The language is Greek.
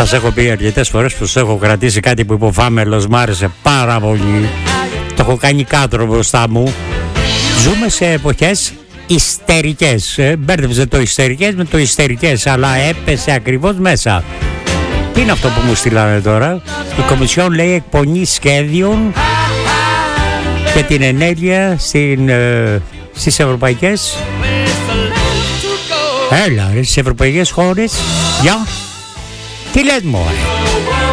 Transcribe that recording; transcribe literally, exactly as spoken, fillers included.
Σας έχω πει αρκετές φορές που σας έχω κρατήσει κάτι που είπε ο Φάμελος, μ' άρεσε πάρα πολύ. Το έχω κάνει κάτω μπροστά μου. Ζούμε σε εποχές ιστερικές. Ε, μπέρδεψε το ιστερικές με το ιστερικές, αλλά έπεσε ακριβώς μέσα. Τι είναι αυτό που μου στείλανε τώρα? Η Κομισιόν λέει εκπονεί σχέδιων και την ενέργεια στην, ε, στις ευρωπαϊκές. Έλα, ρε, στις ευρωπαϊκές χώρες. Για. Τι λες μωρέ?